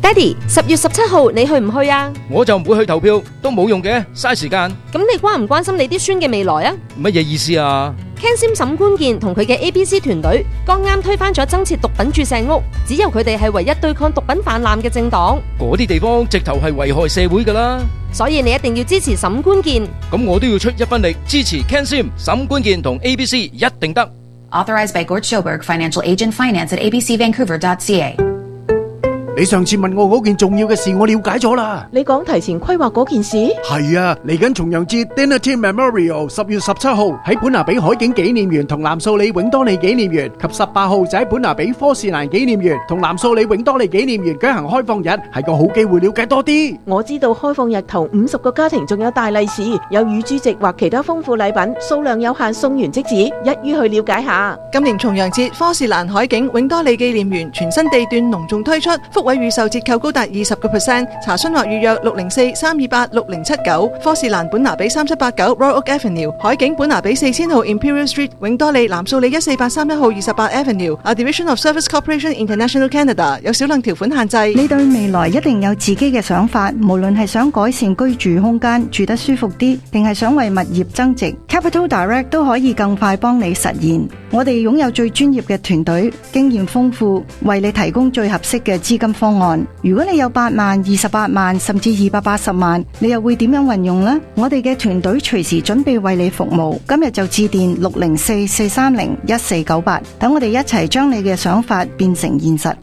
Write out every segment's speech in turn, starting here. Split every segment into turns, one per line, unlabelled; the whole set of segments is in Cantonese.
Daddy， 10月17號你去唔去啊？
我就唔會去投票，都冇用嘅，嘥時間。
咁你關唔關心你啲孫嘅未來啊？
乜嘢意思啊？
Ken Sim 沈官健同佢嘅 ABC 團隊剛啱推翻咗增設毒品注射屋，只有佢哋係唯一對抗毒品泛濫嘅政黨。
嗰啲地方直頭係危害社會㗎啦，
所以你一定要支持沈官健。
咁我都要出一分力支持 Ken Sim、沈官健同 ABC， 一定得。
Authorized by Gord Schoberg, Financial Agent, Finance at abcvancouver.ca。
你上次問我嗰件重要嘅事，我了解咗啦。
你講提前規劃嗰件事？
係啊，嚟緊重陽節 Dinner Team Memorial 10月17號喺本拿比海景紀念園同藍素里永多利紀念園，及18號就喺本拿比科士蘭紀念園同藍素里永多利紀念園舉行開放日，係個好機會了解多啲。
我知道開放日頭50個家庭仲有大利是，有乳豬席或其他豐富禮品，數量有限，送完即止，一於去了解下。
今年重陽節，科士蘭海景永多利紀念園全新地段隆重推出，福位預售折扣高達20%，查詢或預約604-328-6079，科士蘭本拿比3789 Royal Oak Avenue， 海景本拿比4000號 Imperial Street， 永多利藍素里14831號28 Avenue，A Division of Service Corporation International Canada， 有少量條款限制。
你對未來一定有自己嘅想法，無論係想改善居住空間，住得舒服啲，定係想為物業增值， Capital Direct 都可以更快幫你實現。我哋擁有最專業嘅團隊，經驗豐富，為你提供最合適嘅資金方案。如果你有8萬、28萬甚至280萬，你又會點樣運用呢？我哋嘅團隊隨時準備為你服務。今日就致電604-430-1498，等我哋一齊將你嘅想法變成現實。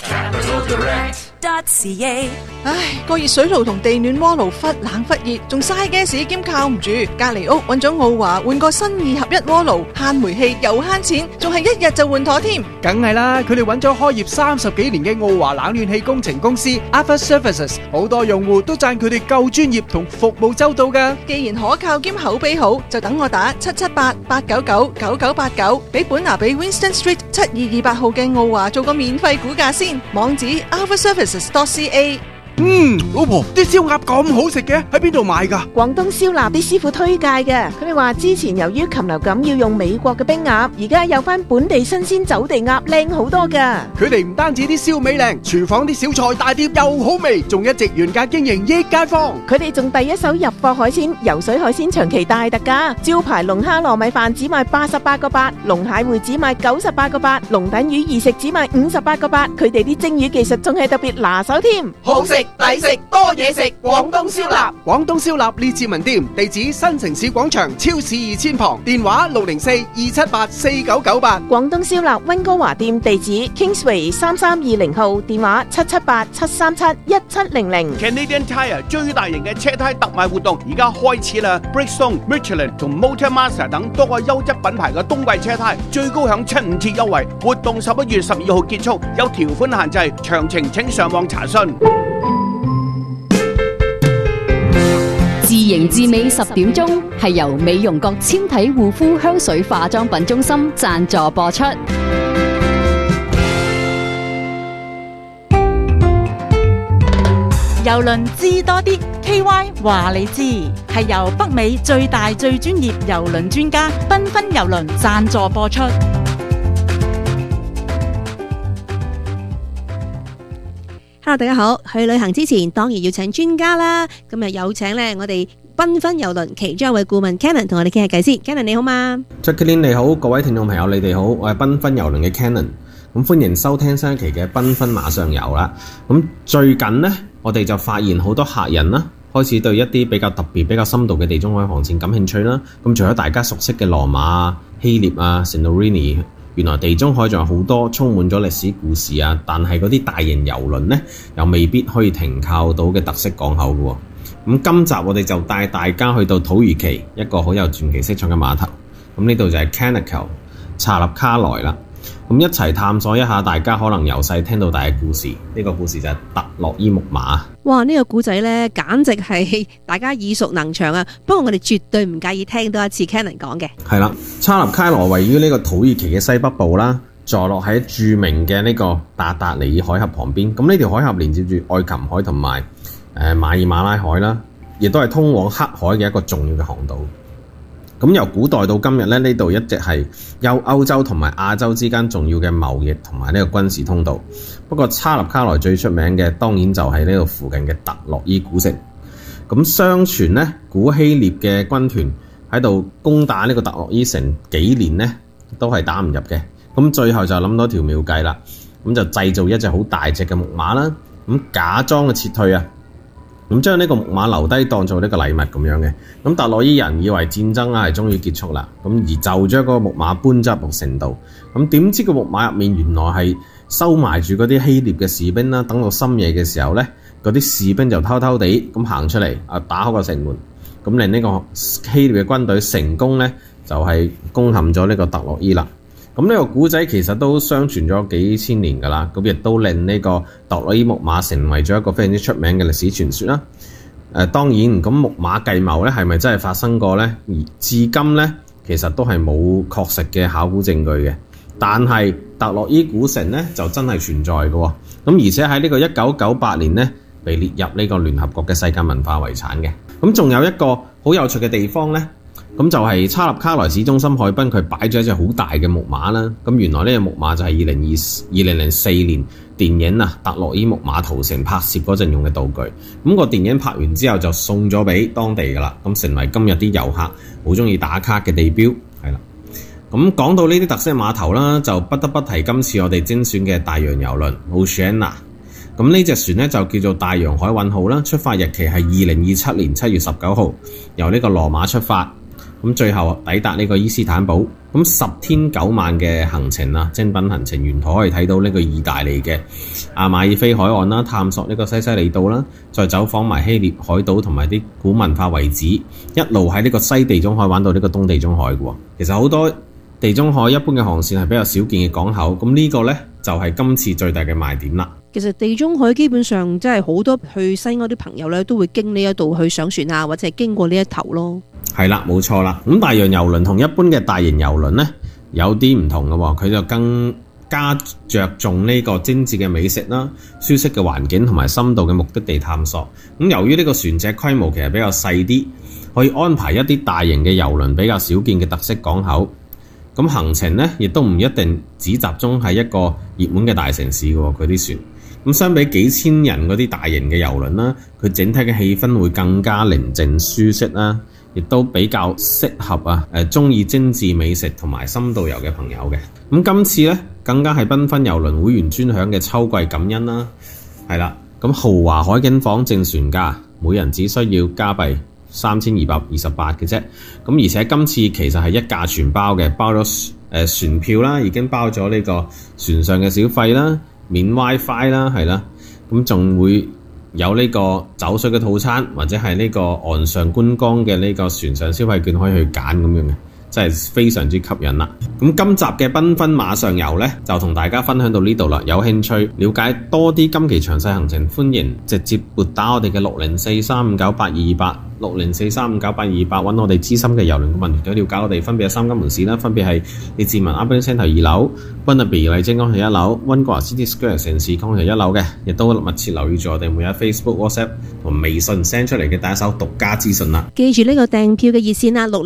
唉，個熱水爐同地暖鍋爐忽冷忽熱，仲嘥 gas 兼靠唔住。隔籬屋揾咗奧華換個新2合1鍋爐，慳煤氣又慳錢，仲係1日就換妥添。
梗係啦，佢哋揾咗開業30幾年嘅奧華冷暖氣工程公司 Alpha Services， 好多用戶都讚佢哋夠專業同服務周到㗎。
既然可靠兼口碑好，就等我打778-899-9989，俾本拿比 Winston Street 7228號嘅奧華做個免費估價先。網址 alphaservices.ca。
老婆，啲燒鴨咁好食嘅，喺邊度買㗎？
廣東燒臘啲師傅推介嘅，佢哋話之前由於禽流感要用美國嘅冰鴨，而家有翻本地新鮮走地鴨，靚好多㗎。
佢哋唔單止啲燒味靚，廚房啲小菜大碟又好味，仲一直原價經營益街坊。
佢哋仲第一手入貨海鮮，游水海鮮長期大特價，招牌龍蝦糯米飯只賣88個8，龍蟹會只賣98個8，龍躉魚二食只賣58個8。佢哋啲蒸魚技術仲係特別拿手添，
好食抵食多嘢食，廣東燒臘。廣東燒臘列治文店，地址新城市廣場超市2000旁，電話604-278-4998。
廣東燒臘溫哥華店地址 Kingsway 3320號，電話778-737-1700。
Canadian Tire 最大型嘅車胎特賣活動而家開始啦 ！Bridgestone、Michelin 同 Motormaster 等多個優質品牌嘅冬季車胎最高享75折優惠，活動11月12號結束，有條款限制，詳情請上網查詢。
自營自美10點鐘係由美容閣纖體護膚香水化妝品中心贊助播出。
郵輪知多啲 KY 話你知，係由北美最大最專業郵輪專家繽紛郵輪贊助播出。
Hello， 大家好！去旅行之前當然要請專家啦。今日有請咧我哋繽紛郵輪其中一位顧問 Cannon 同我哋傾下偈先。Cannon 你好嘛
？Jacqueline 你好，各位聽眾朋友你哋好，我係繽紛郵輪嘅 Cannon。咁歡迎收聽新一期嘅繽紛馬上遊啦。咁最近呢，我哋就發現好多客人啦，開始對一啲比較特別、比較深度嘅地中海航線感興趣啦。咁除咗大家熟悉嘅羅馬啊、希臘啊、Santorini，原來地中海仲有好多充滿咗歷史故事啊，但係嗰啲大型郵輪呢，又未必可以停靠到嘅特色港口嘅。咁今集我哋就帶大家去到土耳其一個好有傳奇色彩嘅碼頭。咁呢度就係 Canacal 查納卡萊啦。咁一齊探索一下大家可能由細聽到大嘅故事。呢個故事就係特洛伊木馬。
哇！呢個故仔呢，簡直係大家耳熟能詳啊。不過我哋絕對唔介意聽多一次 Cannon 講嘅。
係啦，查納卡萊位於呢個土耳其嘅西北部啦，坐落喺著名嘅呢個達達尼爾海峽旁邊。咁呢條海峽連接住愛琴海同埋馬爾馬拉海啦，亦都係通往黑海嘅一個重要嘅航道。 咁由古代到今日咧，呢度一直係有歐洲同埋亞洲之間重要嘅貿易同埋呢個軍事通道。不過查納卡萊最出名嘅當然就係呢度附近嘅特洛伊古城。咁相傳呢，古希臘嘅軍團喺度攻打呢個特洛伊城幾年呢，都係打唔入嘅。咁最後就諗到條妙計啦，咁就製造一隻好大隻嘅木馬啦，咁假裝嘅撤退啊，咁將呢個木馬留低當做呢個禮物咁樣嘅。咁特洛伊人以為戰爭係終於結束啦，咁而就將嗰個木馬搬咗入城度。咁點知個木馬入面原來係收埋住嗰啲希臘嘅士兵啦。等到深夜嘅時候呢，嗰啲士兵就偷偷地咁行出嚟啊，打開個城門，咁令呢個希臘嘅軍隊成功呢，就係攻陷咗呢個特洛伊啦。咁呢個古仔其實都相傳咗幾千年㗎啦，咁亦都令呢個特洛伊木馬成為咗一個非常之出名嘅歷史傳說啦。當然咁木馬計謀咧係咪真係發生過呢？而至今呢，其實都係冇確實嘅考古證據嘅。但係特洛伊古城呢，就真係存在嘅喎。咁而且喺呢個1998年呢，被列入呢個聯合國嘅世界文化遺產嘅。咁仲有一個好有趣嘅地方呢，咁就係查納卡萊市中心海濱，佢擺咗一隻好大嘅木馬啦。咁原來呢隻木馬就係2004年電影《特洛伊木馬屠城》拍攝嗰陣用嘅道具。咁個電影拍完之後就送咗俾當地噶啦，咁成為今日啲遊客好中意打卡嘅地標，係啦。咁講到呢啲特色碼頭啦，就不得不提今次我哋精選嘅大洋郵輪 Oceania。咁呢隻船呢，就叫做大洋海運號啦，出發日期係2027年7月19號，由呢個羅馬出發。咁最後抵達呢個伊斯坦堡，咁10天9晚嘅行程啊，精品行程沿途可以睇到呢個意大利嘅阿馬爾菲海岸啦，探索呢個西西里島啦，再走訪埋希臘海島同埋啲古文化遺址，一路喺呢個西地中海玩到呢個東地中海嘅喎。其實好多地中海一般嘅航線係比較少見嘅港口，咁呢個呢，就係今次最大嘅賣點啦。
其實地中海基本上真係好多去西歐啲朋友咧，都會經呢一度去上船啊，或者係經過呢一頭咯。係啦，冇錯啦。咁大洋郵輪同一般嘅大型郵輪呢，有啲唔同嘅喎，佢就更加着重呢個精緻嘅美食啦、舒適嘅環境同埋深度嘅目的地探索。咁由於呢個船隻規模其實比較細啲，可以安排一啲大型嘅郵輪比較少見嘅特色港口。咁行程呢，亦都唔一定只集中喺一個熱門嘅大城市嘅喎，佢啲船。咁相比幾千人嗰啲大型嘅郵輪啦，佢整體嘅氣氛會更加寧靜舒適啦，亦都比較適合中意精緻美食同埋深度遊嘅朋友嘅。咁今次呢，更加係繽紛郵輪會員專享嘅秋季感恩啦，係啦。咁豪華海景房正船價，每人只需要加幣3228嘅啫。咁而且今次其實係一價全包嘅，包咗船票啦，已經包咗呢個船上嘅小費啦，免 WiFi 啦，係啦。咁仲會有呢個走水嘅套餐，或者係呢個岸上觀光嘅呢個船上消費券可以去揀咁樣嘅，真係非常之吸引啦。咁今集嘅繽紛馬上遊呢，就同大家分享到呢度啦。有興趣了解多啲今期詳細行程，歡迎直接撥打我哋嘅604-359-8228 604-359-8228，揾我哋資深嘅郵輪顧問團隊了解我哋分別係三間門市啦，分別係列治文 Urban Centre 2樓、Burnaby 麗晶港鐵1樓、溫哥華 City Square 城市港鐵1樓嘅，亦都密切留意住我哋每日 Facebook、WhatsApp 同微信 send 出嚟嘅第一手獨家資訊啦。 記住呢個訂票嘅熱線啦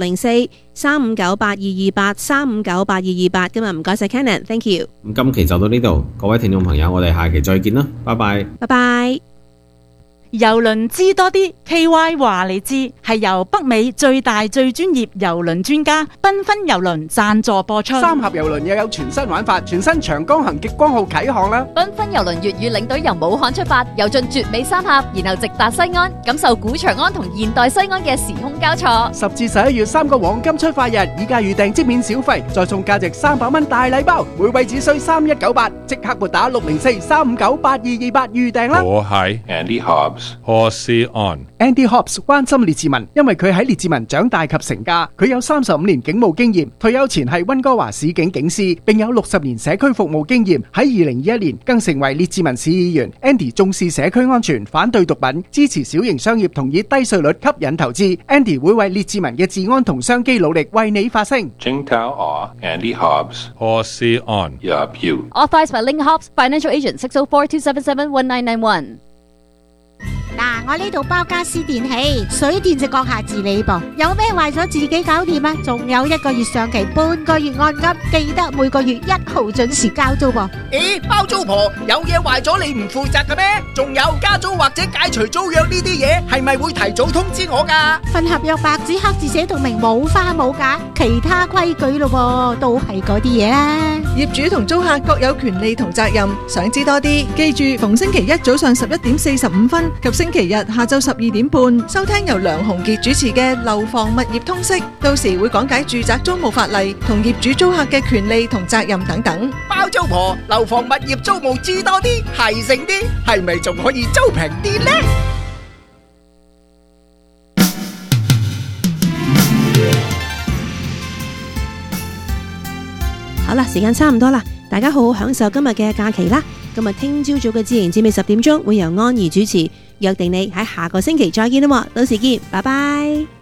，604-359-8228 359-8228。今日唔該晒 Cannon，Thank you。
咁今期就到呢度，各位聽眾朋友，我哋下期再見啦，拜拜。
拜拜。
郵輪知多啲 ，KY 話你知，係由北美最大最專業郵輪專家繽紛郵輪贊助播出。
三峽郵輪又有全新玩法，全新長江行極光號啟航啦！
繽紛郵輪粵語領隊由武漢出發，遊進絕美三峽，然後直達西安，感受古長安同現代西安嘅時空交錯。
10至11月3個黃金出發日，依家預訂即免小費，再送價值300蚊大禮包，每位只需3198，即刻撥打604-359-8228預訂啦！
我係 Andy Hobbs。Horsey on。Andy
Hobbs 關心列治文，因為佢喺列治文長大及成家，佢有35年警務經驗，退休前係溫哥華市警警司，並有60年社區服務經驗。喺2021年更成為列治文市議員。Andy 重視社區安全，反對毒品，支持小型商業，同以低稅率吸引投資。Andy 會為列治文嘅治安同商機努力，為你發聲。
Jingtao or Andy Hobbs。Horsey on。Yup you。
Authorized by Link Hobbs Financial Agent 604-277-1991。
我呢度包家私電器，水電就閣下自理噃。有咩壞咗自己搞掂啊？仲有1個月上期，半個月按金，記得每個月1號準時交租噃。
咦，包租婆，有嘢壞咗你唔負責嘅咩？仲有加租或者解除租約呢啲嘢，係咪會提早通知我噶？
份合約白紙黑字寫到明，冇花冇假，其他規矩咯噃，都係嗰啲嘢啦。
業主同租客各有權利同責任，想知多啲，記住逢星期一早上11:45及星期日下晝12點半，收聽由梁鴻傑主持嘅《樓房物業通識》，到時會講解住宅租務法例同業主租客嘅權利同責任等等。
包租婆，樓房物業租務知多啲，係剩啲，係咪仲可以租平啲呢？
好啦，時間差唔多啦，大家好好享受今日嘅假期啦。今日聽朝早嘅知型知味10點鐘會由安怡主持，約定你喺下個星期再見啦，到時見，拜拜。